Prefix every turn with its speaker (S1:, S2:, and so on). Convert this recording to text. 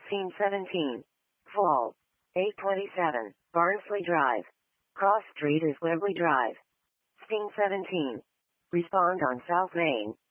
S1: Scene 17. Fall. 827. Barnsley Drive. Cross Street is Webley Drive. Scene 17. Respond on South Main.